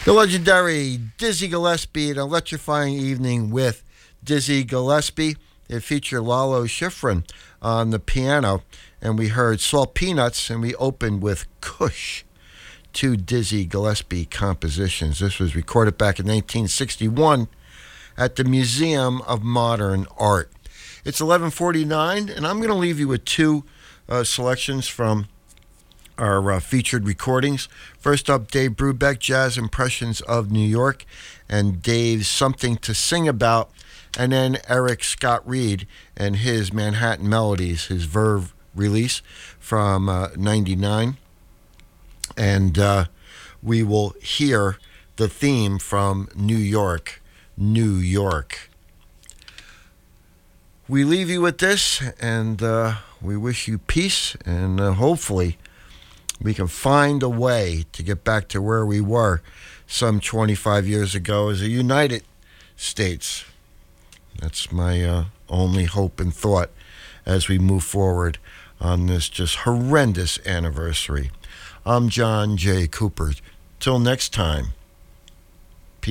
The legendary Dizzy Gillespie, an electrifying evening with Dizzy Gillespie. It featured Lalo Schifrin on the piano, and we heard Salt Peanuts, and we opened with Kush, two Dizzy Gillespie compositions. This was recorded back in 1961 at the Museum of Modern Art. It's 11:49, and I'm going to leave you with two selections from our featured recordings. First up, Dave Brubeck, Jazz Impressions of New York, and Dave's Something to Sing About, and then Eric Scott Reed and his Manhattan Melodies, his Verve release from 99. And we will hear the theme from New York, New York. We leave you with this, and we wish you peace, and hopefully we can find a way to get back to where we were some 25 years ago as a United States. That's my only hope and thought as we move forward on this just horrendous anniversary. I'm John J. Cooper. Till next time.